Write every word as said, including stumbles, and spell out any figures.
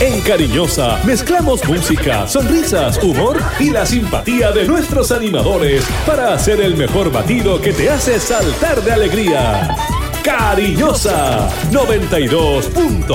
En Cariñosa mezclamos música, sonrisas, humor y la simpatía de nuestros animadores para hacer el mejor batido que te hace saltar de alegría. Cariñosa noventa y dos punto